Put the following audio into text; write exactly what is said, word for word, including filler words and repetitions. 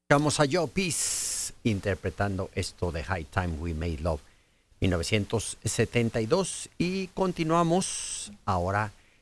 Vamos a Joe Peace interpretando esto de High Time We Made Love mil novecientos setenta y dos y continuamos ahora